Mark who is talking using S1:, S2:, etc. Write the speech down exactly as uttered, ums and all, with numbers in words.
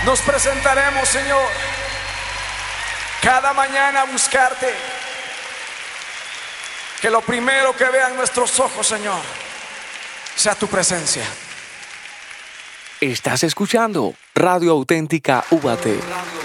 S1: Nos presentaremos, Señor, cada mañana a buscarte. Que lo primero que vean nuestros ojos, Señor, sea tu presencia.
S2: Estás escuchando Radio Auténtica U B A T.